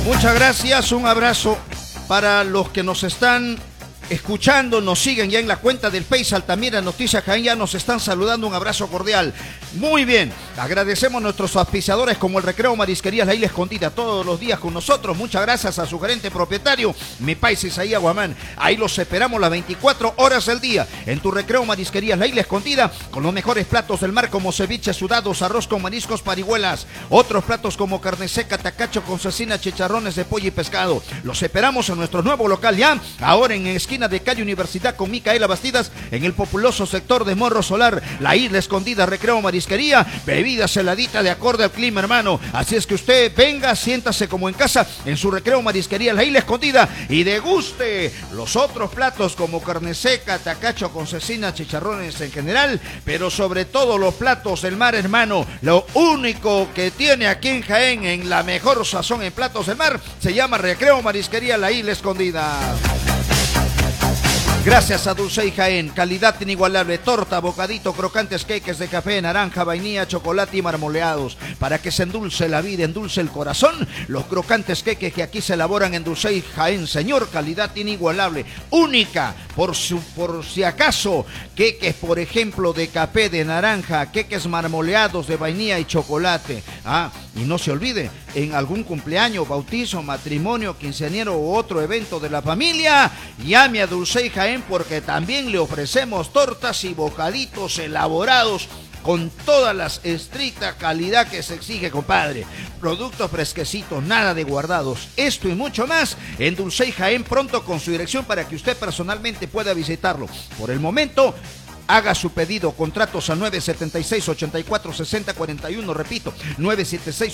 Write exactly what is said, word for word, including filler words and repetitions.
Muchas gracias, un abrazo para los que nos están escuchando, nos siguen ya en la cuenta del Face Altamira Noticias Jaén, ya nos están saludando, un abrazo cordial. Muy bien, agradecemos a nuestros auspiciadores como el Recreo Marisquerías La Isla Escondida, todos los días con nosotros. Muchas gracias a su gerente propietario, mi país Isaías Guamán. Ahí los esperamos las veinticuatro horas del día en tu Recreo Marisquerías La Isla Escondida, con los mejores platos del mar como ceviche, sudados, arroz con mariscos, parihuelas, otros platos como carne seca, tacacho con cecina, chicharrones de pollo y pescado. Los esperamos en nuestro nuevo local ya, ahora en esquina de calle Universidad con Micaela Bastidas, en el populoso sector de Morro Solar, La Isla Escondida, Recreo Marisquería, bebida heladita de acorde al clima, hermano. Así es que usted venga, siéntase como en casa en su Recreo Marisquería La Isla Escondida y deguste los otros platos como carne seca, tacacho con cecina, chicharrones en general, pero sobre todo los platos del mar, hermano. Lo único que tiene aquí en Jaén, en la mejor sazón en platos del mar, se llama Recreo Marisquería La Isla Escondida. Gracias a Dulcey Jaén, calidad inigualable, torta, bocadito, crocantes, cakes de café, naranja, vainilla, chocolate y marmoleados. Para que se endulce la vida, endulce el corazón, los crocantes cakes que aquí se elaboran en Dulcey Jaén, señor, calidad inigualable, única, por, su, por si acaso, queques, por ejemplo, de café, de naranja, queques marmoleados de vainilla y chocolate. Ah, y no se olvide, en algún cumpleaños, bautizo, matrimonio, quinceañero u otro evento de la familia, llame a Dulcey Jaén porque también le ofrecemos tortas y bocaditos elaborados con toda la estricta calidad que se exige, compadre. Productos fresquecitos, nada de guardados. Esto y mucho más en Dulcey Jaén, pronto con su dirección para que usted personalmente pueda visitarlo. Por el momento, haga su pedido, contratos a nueve siete seis, ocho cuatro, seis cero cuatro uno, repito, nueve siete seis